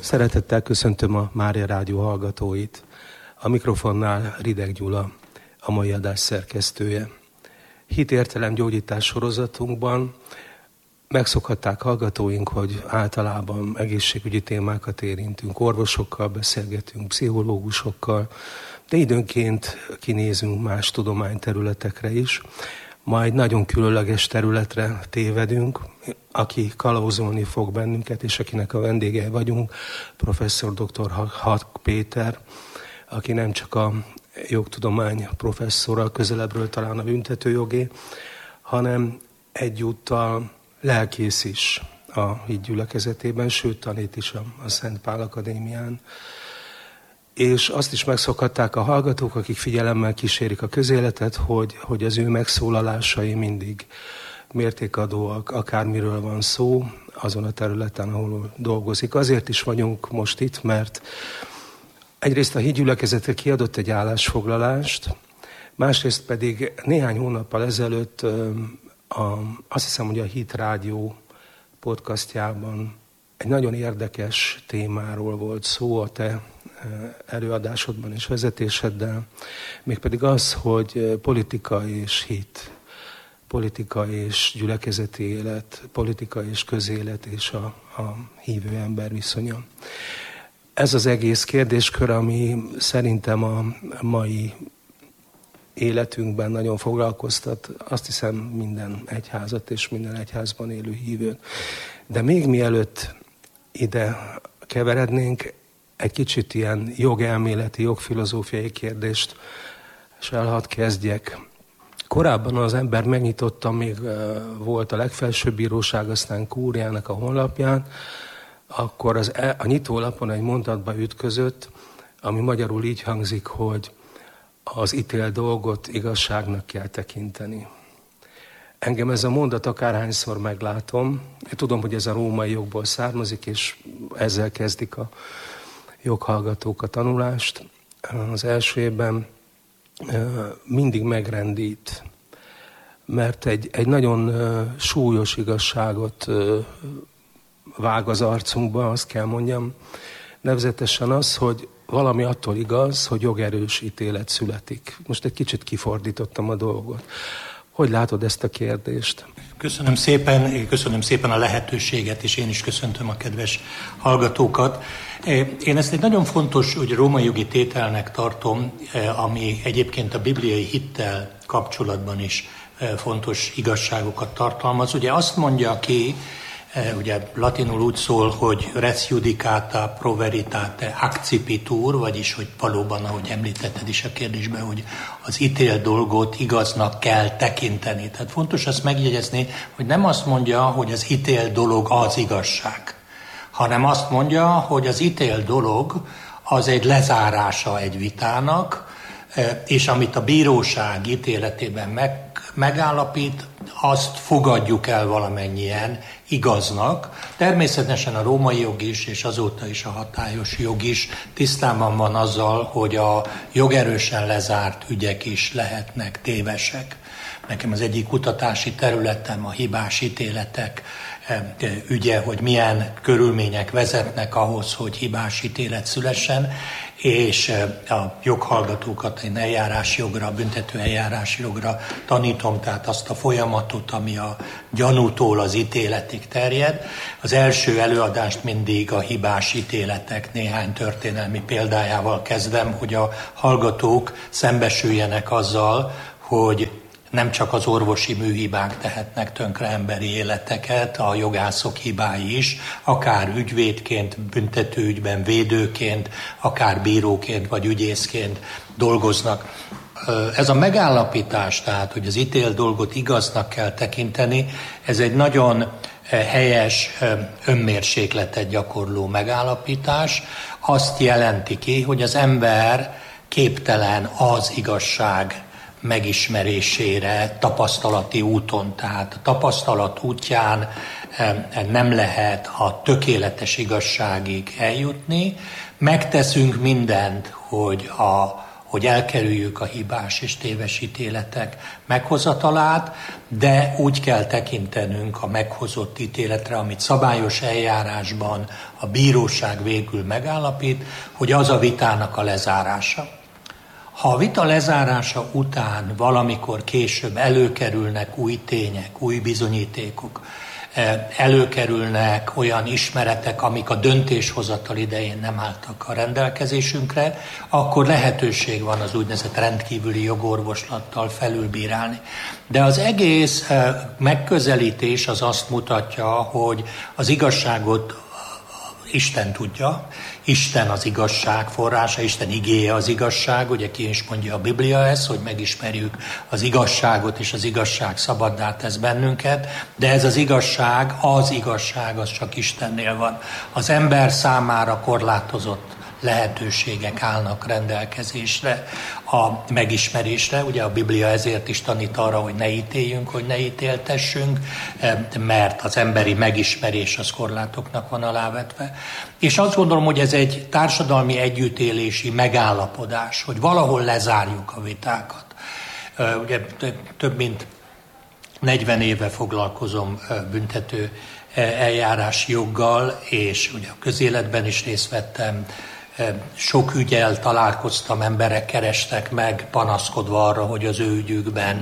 Szeretettel köszöntöm a Mária Rádió hallgatóit. A mikrofonnál Rideg Gyula, a mai adás szerkesztője. Hit-értelem gyógyítás sorozatunkban megszokhatták hallgatóink, hogy általában egészségügyi témákat érintünk, orvosokkal beszélgetünk, pszichológusokkal, de időnként kinézünk más tudományterületekre is. Ma egy nagyon különleges területre tévedünk, aki kalauzolni fog bennünket, és akinek a vendégei vagyunk, professzor dr. Hack Péter, aki nem csak a jogtudomány professzora, közelebbről talán a büntetőjogé, hanem egyúttal lelkész is a hitgyülekezetében, sőt tanít is a Szent Pál Akadémián. És azt is megszokhatták a hallgatók, akik figyelemmel kísérik a közéletet, hogy az ő megszólalásai mindig mértékadóak, akármiről van szó, azon a területen, ahol dolgozik. Azért is vagyunk most itt, mert egyrészt a hitgyülekezete kiadott egy állásfoglalást, másrészt pedig néhány hónappal ezelőtt azt hiszem, hogy a Hit Rádió podcastjában egy nagyon érdekes témáról volt szó a te előadásodban és vezetéseddel, mégpedig az, hogy politika és hit, politika és gyülekezeti élet, politika és közélet és a hívő ember viszonya. Ez az egész kérdéskör, ami szerintem a mai életünkben nagyon foglalkoztat, azt hiszem minden egyházat és minden egyházban élő hívőt. De még mielőtt ide keverednénk, egy kicsit ilyen jogelméleti, jogfilozófiai kérdést, és hadd kezdjek. Korábban az ember megnyitotta, még volt a legfelsőbb bíróság, aztán kúriának a honlapján, akkor a nyitólapon egy mondatba ütközött, ami magyarul így hangzik, hogy az ítélt dolgot igazságnak kell tekinteni. Engem ez a mondat akárhányszor meglátom, tudom, hogy ez a római jogból származik, és ezzel kezdik a joghallgatók a tanulást. Az első évben mindig megrendít, mert egy nagyon súlyos igazságot vág az arcunkba, azt kell mondjam, nevezetesen az, hogy valami attól igaz, hogy jogerős ítélet születik. Most egy kicsit kifordítottam a dolgot. Hogy látod ezt a kérdést? Köszönöm szépen a lehetőséget, és én is köszöntöm a kedves hallgatókat. Én ezt egy nagyon fontos, hogy római jogi tételnek tartom, ami egyébként a bibliai hittel kapcsolatban is fontos igazságokat tartalmaz. Ugye azt mondja ki, ugye latinul úgy szól, hogy res judicata pro veritate accipitur, vagyis hogy valóban, ahogy említetted is a kérdésben, hogy az ítélt dolgot igaznak kell tekinteni. Tehát fontos azt megjegyezni, hogy nem azt mondja, hogy az ítélt dolog az igazság, hanem azt mondja, hogy az ítélt dolog az egy lezárása egy vitának, és amit a bíróság ítéletében megállapít, azt fogadjuk el valamennyien igaznak. Természetesen a római jog is, és azóta is a hatályos jog is tisztában van azzal, hogy a jogerősen lezárt ügyek is lehetnek tévesek. Nekem az egyik kutatási területem a hibás ítéletek ügye, hogy milyen körülmények vezetnek ahhoz, hogy hibás ítélet szülessen, és a joghallgatókat én eljárásjogra, büntető eljárásjogra tanítom, tehát azt a folyamatot, ami a gyanútól az ítéletig terjed. Az első előadást mindig a hibás ítéletek néhány történelmi példájával kezdem, hogy a hallgatók szembesüljenek azzal, hogy nem csak az orvosi műhibák tehetnek tönkre emberi életeket, a jogászok hibái is, akár ügyvédként, büntetőügyben védőként, akár bíróként vagy ügyészként dolgoznak. Ez a megállapítás, tehát, hogy az ítélt dolgot igaznak kell tekinteni, ez egy nagyon helyes önmérsékletet gyakorló megállapítás. Azt jelenti ki, hogy az ember képtelen az igazság megismerésére tapasztalati úton, tehát a tapasztalat útján nem lehet a tökéletes igazságig eljutni. Megteszünk mindent, hogy hogy elkerüljük a hibás és téves ítéletek meghozatalát, de úgy kell tekintenünk a meghozott ítéletre, amit szabályos eljárásban a bíróság végül megállapít, hogy az a vitának a lezárása. Ha a vita lezárása után valamikor később előkerülnek új tények, új bizonyítékok, előkerülnek olyan ismeretek, amik a döntéshozatal idején nem álltak a rendelkezésünkre, akkor lehetőség van az úgynevezett rendkívüli jogorvoslattal felülbírálni. De az egész megközelítés az azt mutatja, hogy az igazságot Isten tudja, Isten az igazság forrása, Isten igéje az igazság, ugye ki is mondja a Biblia ezt, hogy megismerjük az igazságot, és az igazság szabaddá tesz bennünket, de ez az igazság az csak Istennél van. Az ember számára korlátozott lehetőségek állnak rendelkezésre a megismerésre. Ugye a Biblia ezért is tanít arra, hogy ne ítéljünk, hogy ne ítéltessünk, mert az emberi megismerés az korlátoknak van alávetve. És azt gondolom, hogy ez egy társadalmi együttélési megállapodás, hogy valahol lezárjuk a vitákat. Ugye több mint 40 éve foglalkozom büntető eljárás joggal, és ugye a közéletben is részt vettem, sok ügyel találkoztam, emberek kerestek meg, panaszkodva arra, hogy az ő ügyükben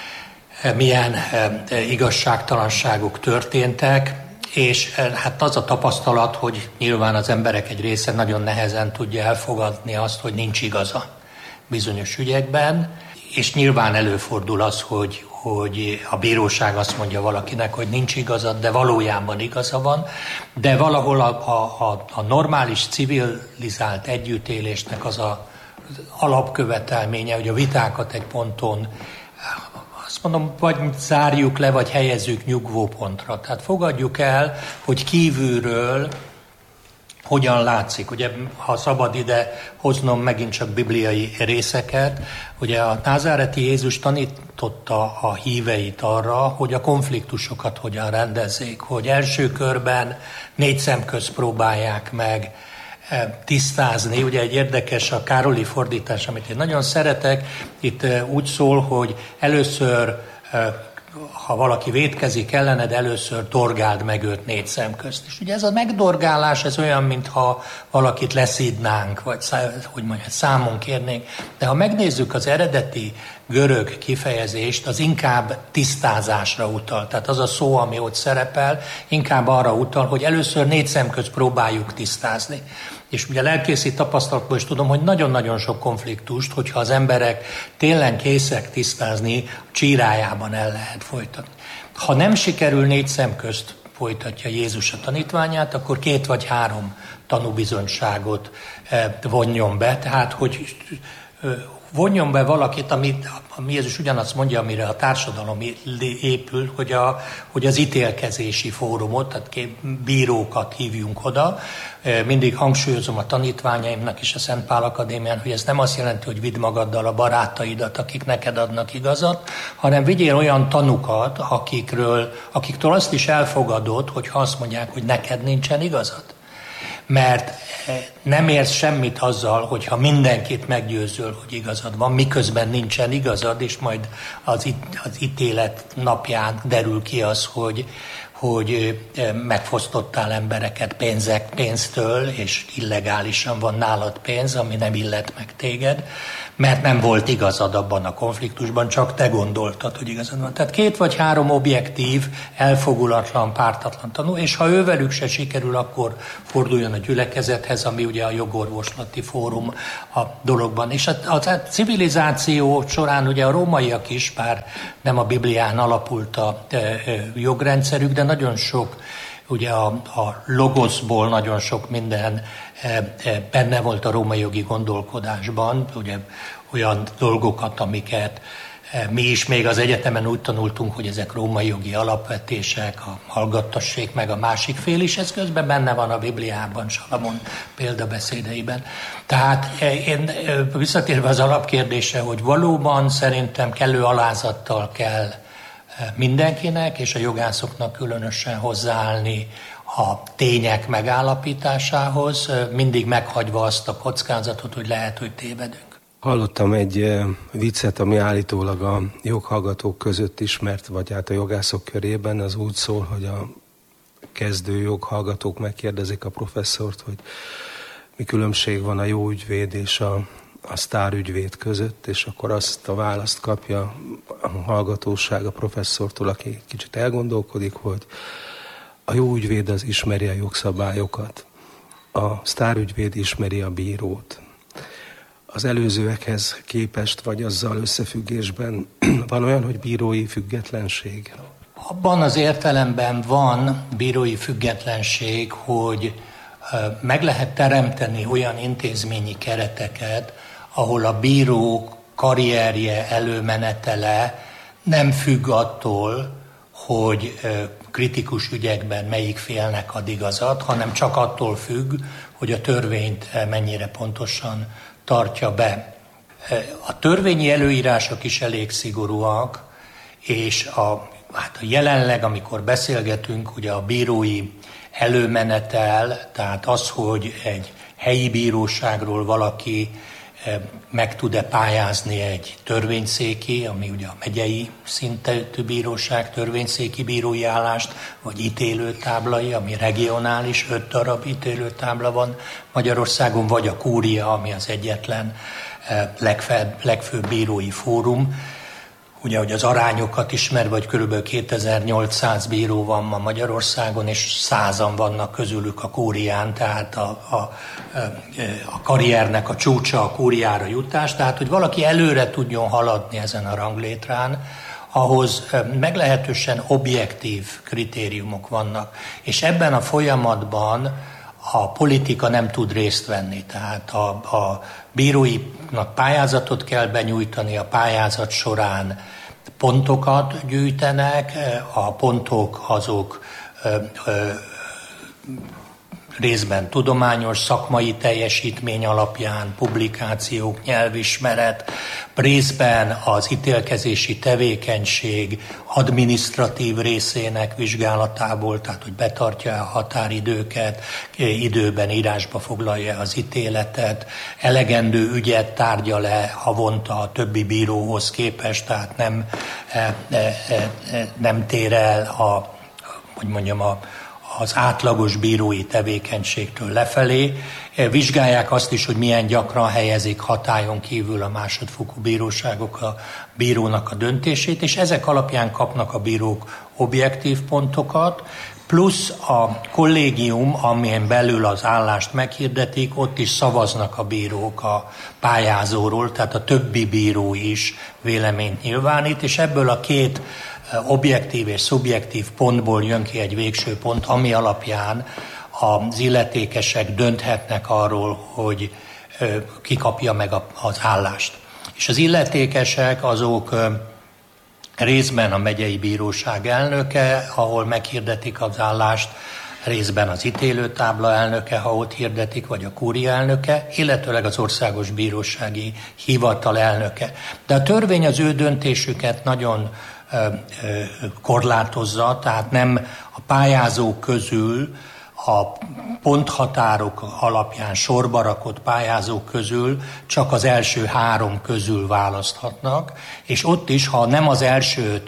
milyen igazságtalanságok történtek, és hát az a tapasztalat, hogy nyilván az emberek egy része nagyon nehezen tudja elfogadni azt, hogy nincs igaza bizonyos ügyekben, és nyilván előfordul az, hogy a bíróság azt mondja valakinek, hogy nincs igazad, de valójában igaza van, de valahol a normális, civilizált együttélésnek az alapkövetelménye, hogy a vitákat egy ponton, azt mondom, vagy zárjuk le, vagy helyezzük nyugvópontra. Tehát fogadjuk el, hogy kívülről hogyan látszik. Ugye, ha szabad ide hoznom megint csak bibliai részeket, ugye a názáreti Jézus tanította a híveit arra, hogy a konfliktusokat hogyan rendezzék, hogy első körben 4 szem közt próbálják meg tisztázni. Ugye egy érdekes a Károli fordítás, amit én nagyon szeretek, itt úgy szól, hogy először ha valaki vétkezik ellened, először dorgáld meg őt 4 szem közt. És ugye ez a megdorgálás, ez olyan, mintha valakit leszídnánk, vagy hogy mondjam, számon kérnénk. De ha megnézzük az eredeti görög kifejezést, az inkább tisztázásra utal. Tehát az a szó, ami ott szerepel, inkább arra utal, hogy először 4 szem közt próbáljuk tisztázni. És ugye lelkészi tapasztalatból is tudom, hogy nagyon-nagyon sok konfliktust, hogyha az emberek tényleg készek tisztázni, csírájában el lehet folytatni. Ha nem sikerül 4 szem közt folytatja Jézus a tanítványát, akkor 2 vagy 3 tanúbizonyságot vonjon be. Tehát, hogy vonjon be valakit, ami Jézus ugyanazt mondja, amire a társadalom épül, hogy az ítélkezési fórumot, tehát bírókat hívjunk oda. Mindig hangsúlyozom a tanítványaimnak is a Szent Pál Akadémián, hogy ez nem azt jelenti, hogy vidd magaddal a barátaidat, akik neked adnak igazat, hanem vigyél olyan tanukat, akiktől azt is elfogadod, hogyha azt mondják, hogy neked nincsen igazad. Mert nem érsz semmit azzal, hogyha mindenkit meggyőzöl, hogy igazad van, miközben nincsen igazad, és majd az ítélet napján derül ki az, hogy megfosztottál embereket pénztől, és illegálisan van nálad pénz, ami nem illet meg téged, mert nem volt igazad abban a konfliktusban, csak te gondoltad, hogy igazad van. Tehát 2 vagy 3 objektív, elfogulatlan, pártatlan tanú, és ha ővelük se sikerül, akkor forduljon a gyülekezethez, ami ugye a jogorvoslati fórum a dologban. És a civilizáció során ugye a rómaiak is, bár nem a Biblián alapult a jogrendszerük, de nagyon sok, ugye a logoszból nagyon sok minden benne volt a római jogi gondolkodásban, ugye olyan dolgokat, amiket mi is még az egyetemen úgy tanultunk, hogy ezek római jogi alapvetések, a hallgattassék meg a másik fél is, ez közben benne van a Bibliában, Salamon példabeszédeiben. Tehát én visszatérve az alapkérdésre, hogy valóban szerintem kellő alázattal kell mindenkinek, és a jogászoknak különösen hozzáállni a tények megállapításához, mindig meghagyva azt a kockázatot, hogy lehet, hogy tévedünk. Hallottam egy viccet, ami állítólag a joghallgatók között ismert, vagy hát a jogászok körében, az úgy szól, hogy a kezdő joghallgatók megkérdezik a professzort, hogy mi különbség van a jó ügyvéd és a sztárügyvéd között, és akkor azt a választ kapja a hallgatóság a professzortól, aki kicsit elgondolkodik, hogy a jó ügyvéd az ismeri a jogszabályokat, a sztárügyvéd ismeri a bírót. Az előzőekhez képest, vagy azzal összefüggésben van olyan, hogy bírói függetlenség? Abban az értelemben van bírói függetlenség, hogy meg lehet teremteni olyan intézményi kereteket, ahol a bíró karrierje, előmenetele nem függ attól, hogy kritikus ügyekben melyik félnek ad igazat, hanem csak attól függ, hogy a törvényt mennyire pontosan tartja be. A törvényi előírások is elég szigorúak, és hát jelenleg, amikor beszélgetünk, ugye a bírói előmenetel, tehát az, hogy egy helyi bíróságról valaki meg tud-e pályázni egy törvényszéki, ami ugye a megyei szintű bíróság, törvényszéki bírói állást, vagy ítélőtáblai, ami regionális, 5 darab ítélőtábla van Magyarországon, vagy a kúria, ami az egyetlen legfőbb bírói fórum. Ugye, hogy az arányokat ismer, vagy kb. 2800 bíró van ma Magyarországon, és 100-an vannak közülük a kúrián, tehát a karriernek a csúcsa a kúriára jutás, tehát hogy valaki előre tudjon haladni ezen a ranglétrán, ahhoz meglehetősen objektív kritériumok vannak. És ebben a folyamatban a politika nem tud részt venni, tehát a bíróinak pályázatot kell benyújtani, a pályázat során pontokat gyűjtenek, a pontok azok részben tudományos, szakmai teljesítmény alapján, publikációk, nyelvismeret, részben az ítélkezési tevékenység adminisztratív részének vizsgálatából, tehát hogy betartja a határidőket, időben írásba foglalja az ítéletet, elegendő ügyet tárgya le havonta a többi bíróhoz képest, tehát nem tér el az átlagos bírói tevékenységtől lefelé. Vizsgálják azt is, hogy milyen gyakran helyezik hatályon kívül a másodfokú bíróságok a bírónak a döntését, és ezek alapján kapnak a bírók objektív pontokat, plusz a kollégium, amilyen belül az állást meghirdetik, ott is szavaznak a bírók a pályázóról, tehát a többi bíró is véleményt nyilvánít, és ebből a két objektív és szubjektív pontból jön ki egy végső pont, ami alapján az illetékesek dönthetnek arról, hogy ki kapja meg az állást. És az illetékesek azok részben a megyei bíróság elnöke, ahol meghirdetik az állást, részben az ítélőtábla elnöke, ha ott hirdetik, vagy a kúria elnöke, illetőleg az országos bírósági hivatal elnöke. De a törvény az ő döntésüket nagyon korlátozza, tehát nem a pályázók közül, a ponthatárok alapján sorba rakott pályázók közül csak az első 3 közül választhatnak, és ott is, ha nem az első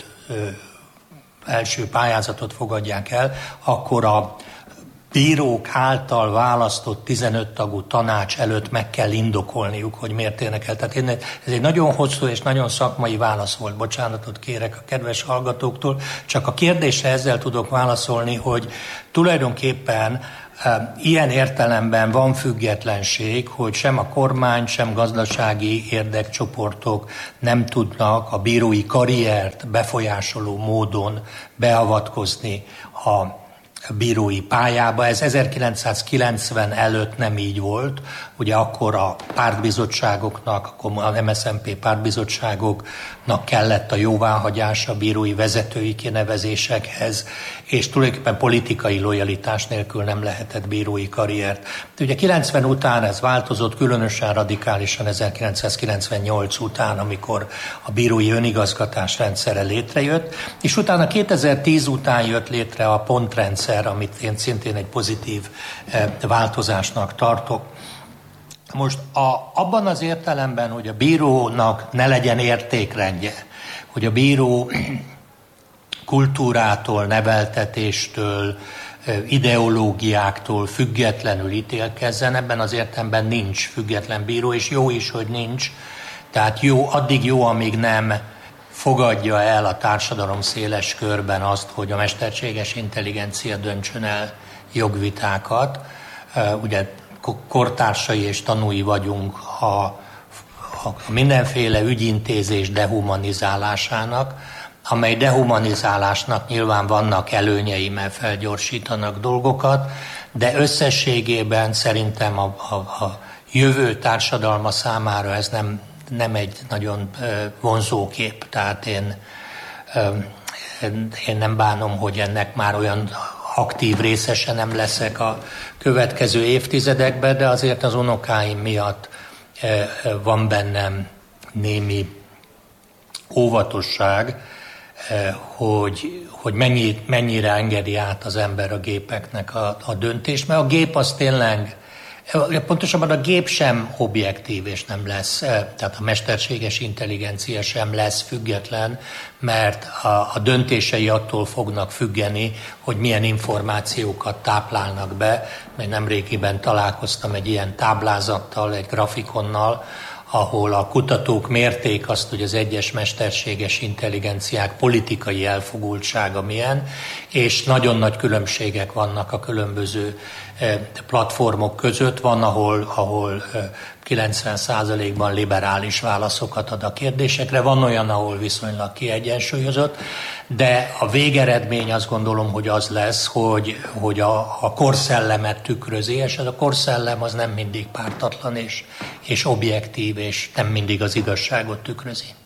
pályázatot fogadják el, akkor a bírók által választott 15 tagú tanács előtt meg kell indokolniuk, hogy miért térnek el. Tehát ez egy nagyon hosszú és nagyon szakmai válasz volt. Bocsánatot kérek a kedves hallgatóktól. Csak a kérdésre ezzel tudok válaszolni, hogy tulajdonképpen ilyen értelemben van függetlenség, hogy sem a kormány, sem gazdasági érdekcsoportok nem tudnak a bírói karriert befolyásoló módon beavatkozni a bírói pályába. Ez 1990 előtt nem így volt. Ugye akkor a pártbizottságoknak, a MSZNP pártbizottságoknak kellett a jóváhagyása a bírói vezetői kinevezésekhez, és tulajdonképpen politikai lojalitás nélkül nem lehetett bírói karriert. De ugye 90 után ez változott, különösen radikálisan 1998 után, amikor a bírói önigazgatás rendszere létrejött, és utána 2010 után jött létre a pontrendszer, amit én szintén egy pozitív változásnak tartok. Most abban az értelemben, hogy a bírónak ne legyen értékrendje, hogy a bíró kultúrától, neveltetéstől, ideológiáktól függetlenül ítélkezzen, ebben az értelemben nincs független bíró, és jó is, hogy nincs. Tehát addig jó, amíg nem fogadja el a társadalom széles körben azt, hogy a mesterséges intelligencia döntsön el jogvitákat. Ugye kortársai és tanúi vagyunk a mindenféle ügyintézés dehumanizálásának, amely dehumanizálásnak nyilván vannak előnyei, mert felgyorsítanak dolgokat, de összességében szerintem a jövő társadalma számára ez nem egy nagyon vonzó kép. Tehát én nem bánom, hogy ennek már olyan aktív részese nem leszek a következő évtizedekben, de azért az unokáim miatt van bennem némi óvatosság, hogy mennyire engedi át az ember a gépeknek a döntést, mert a gép az tényleg, pontosabban a gép sem objektív és nem lesz, tehát a mesterséges intelligencia sem lesz független, mert a döntései attól fognak függeni, hogy milyen információkat táplálnak be. Én nemrégiben találkoztam egy ilyen táblázattal, egy grafikonnal, ahol a kutatók mérték azt, hogy az egyes mesterséges intelligenciák politikai elfogultsága milyen, és nagyon nagy különbségek vannak a különböző platformok között. Van, ahol 90%-ban liberális válaszokat ad a kérdésekre, van olyan, ahol viszonylag kiegyensúlyozott, de a végeredmény azt gondolom, hogy az lesz, hogy a korszellemet tükrözi, és ez a korszellem az nem mindig pártatlan és objektív, és nem mindig az igazságot tükrözi.